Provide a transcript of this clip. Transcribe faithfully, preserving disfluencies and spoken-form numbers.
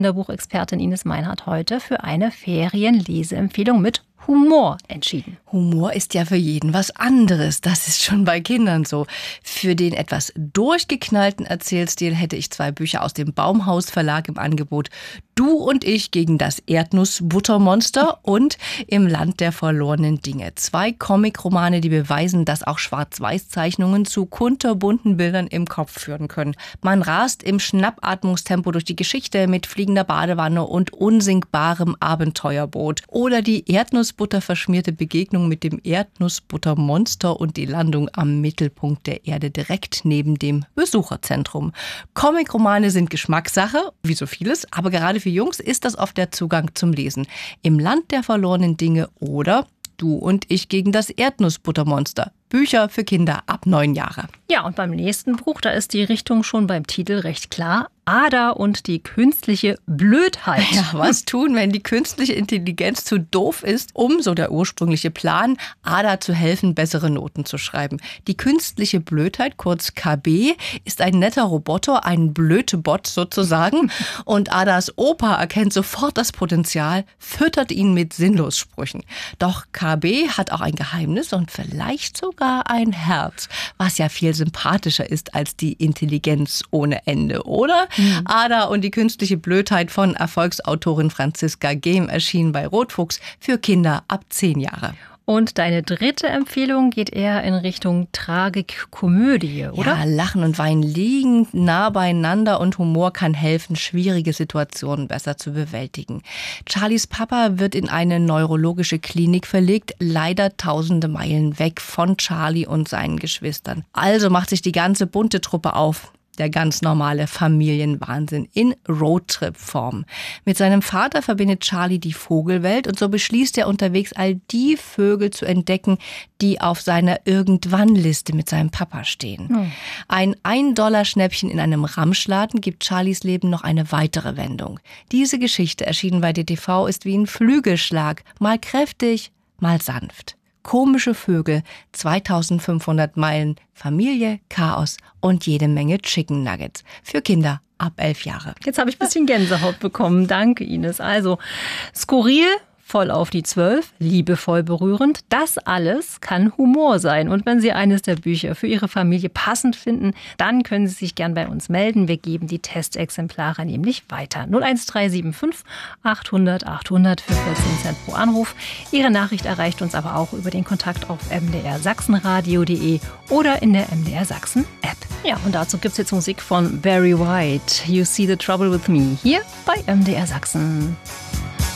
Kinderbuchexpertin Ines Meinhardt heute für eine Ferienleseempfehlung mit Humor entschieden. Humor ist ja für jeden was anderes. Das ist schon bei Kindern so. Für den etwas durchgeknallten Erzählstil hätte ich zwei Bücher aus dem Baumhaus Verlag im Angebot. Du und ich gegen das Erdnussbuttermonster und Im Land der verlorenen Dinge. Zwei Comicromane, die beweisen, dass auch Schwarz-Weiß-Zeichnungen zu kunterbunten Bildern im Kopf führen können. Man rast im Schnappatmungstempo durch die Geschichte mit fliegender Badewanne und unsinkbarem Abenteuerboot. Oder die erdnussbutterverschmierte Begegnung mit dem Erdnussbuttermonster und die Landung am Mittelpunkt der Erde direkt neben dem Besucherzentrum. Comicromane sind Geschmackssache, wie so vieles, aber gerade für Jungs ist das oft der Zugang zum Lesen. Im Land der verlorenen Dinge oder Du und ich gegen das Erdnussbuttermonster. Bücher für Kinder ab neun Jahre. Ja, und beim nächsten Buch, da ist die Richtung schon beim Titel recht klar. Ada und die künstliche Blödheit. Ja, was tun, wenn die künstliche Intelligenz zu doof ist, um, so der ursprüngliche Plan, Ada zu helfen, bessere Noten zu schreiben. Die künstliche Blödheit, kurz K B, ist ein netter Roboter, ein Blödebot sozusagen. Und Adas Opa erkennt sofort das Potenzial, füttert ihn mit Sinnlossprüchen. Doch K B hat auch ein Geheimnis und vielleicht sogar ein Herz, was ja viel sympathischer ist als die Intelligenz ohne Ende, oder? Mhm. Ada und die künstliche Blödheit von Erfolgsautorin Franziska Gehm erschien bei Rotfuchs für Kinder ab zehn Jahre. Und deine dritte Empfehlung geht eher in Richtung Tragikkomödie, oder? Ja, Lachen und Weinen liegen nah beieinander und Humor kann helfen, schwierige Situationen besser zu bewältigen. Charlies Papa wird in eine neurologische Klinik verlegt, leider tausende Meilen weg von Charlie und seinen Geschwistern. Also macht sich die ganze bunte Truppe auf. Der ganz normale Familienwahnsinn in Roadtrip-Form. Mit seinem Vater verbindet Charlie die Vogelwelt und so beschließt er unterwegs, all die Vögel zu entdecken, die auf seiner Irgendwann-Liste mit seinem Papa stehen. Hm. Ein ein-Dollar-Schnäppchen in einem Ramschladen gibt Charlies Leben noch eine weitere Wendung. Diese Geschichte, erschienen bei D T V, ist wie ein Flügelschlag, mal kräftig, mal sanft. Komische Vögel, zweitausendfünfhundert Meilen, Familie, Chaos und jede Menge Chicken Nuggets. Für Kinder ab elf Jahre. Jetzt habe ich ein bisschen Gänsehaut bekommen. Danke, Ines. Also, skurril, voll auf die zwölf, liebevoll berührend. Das alles kann Humor sein. Und wenn Sie eines der Bücher für Ihre Familie passend finden, dann können Sie sich gern bei uns melden. Wir geben die Testexemplare nämlich weiter. null eins drei sieben fünf achthundert achthundert für vierzehn Cent pro Anruf. Ihre Nachricht erreicht uns aber auch über den Kontakt auf m d r sachsenradio punkt de oder in der M D R Sachsen App. Ja, und dazu gibt es jetzt Musik von Barry White. You See the Trouble with Me hier bei M D R Sachsen.